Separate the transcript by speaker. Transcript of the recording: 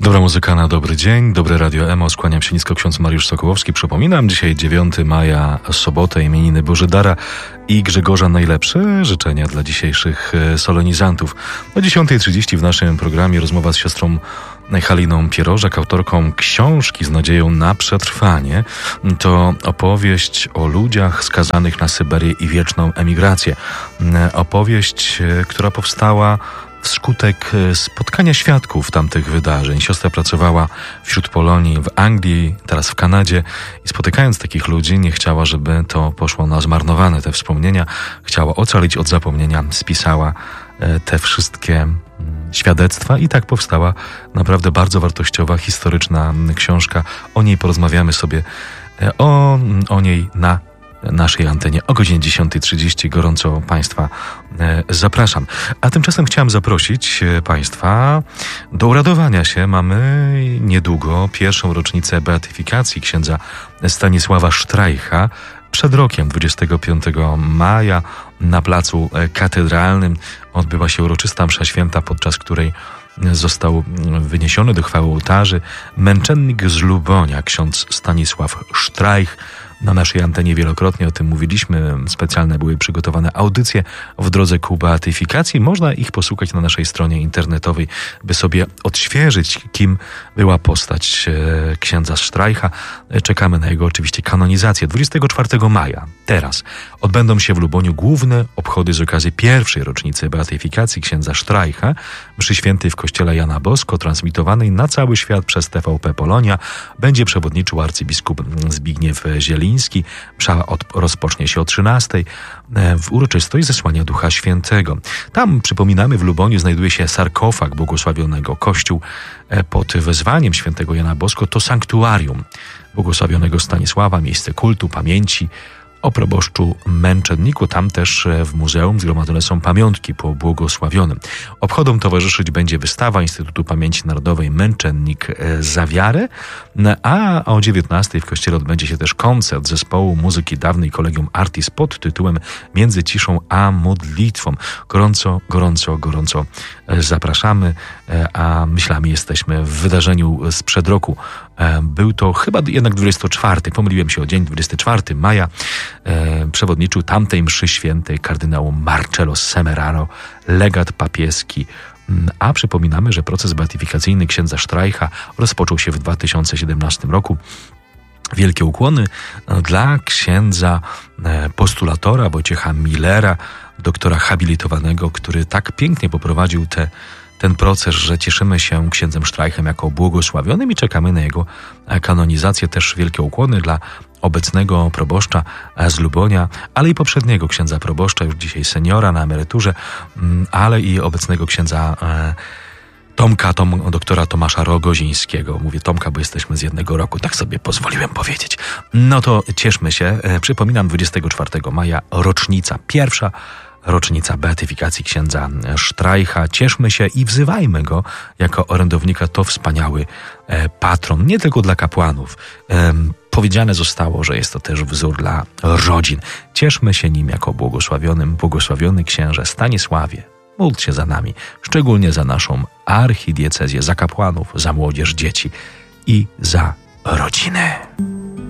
Speaker 1: Dobra muzyka na dobry dzień, dobre Radio Emo. Skłaniam się nisko, ksiądz Mariusz Sokołowski. Przypominam, dzisiaj 9 maja, sobotę, imieniny Bożydara i Grzegorza Najlepsze. Życzenia dla dzisiejszych solenizantów. O 10:30 w naszym programie rozmowa z siostrą Haliną Pierożak, autorką książki z nadzieją na przetrwanie. To opowieść o ludziach skazanych na Syberię i wieczną emigrację. Opowieść, która powstała wskutek spotkania świadków tamtych wydarzeń. Siostra pracowała wśród Polonii w Anglii, teraz w Kanadzie i spotykając takich ludzi nie chciała, żeby to poszło na zmarnowane te wspomnienia. Chciała ocalić od zapomnienia. Spisała te wszystkie świadectwa i tak powstała naprawdę bardzo wartościowa, historyczna książka. O niej porozmawiamy sobie, o niej na naszej antenie o godzinie 10:30. Gorąco Państwa zapraszam. A tymczasem chciałem zaprosić Państwa do uradowania się. Mamy niedługo pierwszą rocznicę beatyfikacji księdza Stanisława Sztrajcha. Przed rokiem, 25 maja, na placu katedralnym odbyła się uroczysta msza święta, podczas której został wyniesiony do chwały ołtarzy męczennik z Lubonia, ksiądz Stanisław Sztrajch. Na naszej antenie wielokrotnie o tym mówiliśmy. Specjalne były przygotowane audycje w drodze ku beatyfikacji. Można ich posłuchać na naszej stronie internetowej, by sobie odświeżyć, kim była postać księdza Sztrajcha. Czekamy na jego oczywiście kanonizację. 24 maja, teraz, odbędą się w Luboniu główne obchody z okazji pierwszej rocznicy beatyfikacji księdza Sztrajcha. Mszy świętej w kościele Jana Bosko, transmitowanej na cały świat przez TVP Polonia, będzie przewodniczył arcybiskup Zbigniew Zieliński. Msza rozpocznie się o 13:00 w uroczystość zesłania Ducha Świętego. Tam, przypominamy, w Luboniu znajduje się sarkofag błogosławionego. Kościół pod wezwaniem świętego Jana Bosko to sanktuarium błogosławionego Stanisława, miejsce kultu, pamięci o proboszczu męczenniku. Tam też w muzeum zgromadzone są pamiątki po błogosławionym. Obchodom towarzyszyć będzie wystawa Instytutu Pamięci Narodowej Męczennik za wiarę, a o 19:00 w kościele odbędzie się też koncert zespołu muzyki dawnej Collegium Artis pod tytułem Między ciszą a modlitwą. Gorąco zapraszamy, a myślami jesteśmy w wydarzeniu sprzed roku. Był to chyba jednak 24, pomyliłem się o dzień, 24 maja. Przewodniczył tamtej mszy świętej kardynał Marcello Semeraro, legat papieski. A przypominamy, że proces beatyfikacyjny księdza Sztrajcha rozpoczął się w 2017 roku. Wielkie ukłony dla księdza postulatora Wojciecha Millera, doktora habilitowanego, który tak pięknie poprowadził ten proces, że cieszymy się księdzem Sztrajchem jako błogosławionym i czekamy na jego kanonizację. Też wielkie ukłony dla obecnego proboszcza z Lubonia, ale i poprzedniego księdza proboszcza, już dzisiaj seniora na emeryturze, ale i obecnego księdza doktora Tomasza Rogozińskiego. Mówię Tomka, bo jesteśmy z jednego roku, tak sobie pozwoliłem powiedzieć. No to cieszmy się. Przypominam, 24 maja pierwsza rocznica beatyfikacji księdza Sztrajcha. Cieszmy się i wzywajmy go jako orędownika. To wspaniały patron, nie tylko dla kapłanów. Powiedziane zostało, że jest to też wzór dla rodzin. Cieszmy się nim jako błogosławiony księże Stanisławie. Módl się za nami, szczególnie za naszą archidiecezję, za kapłanów, za młodzież, dzieci i za rodziny.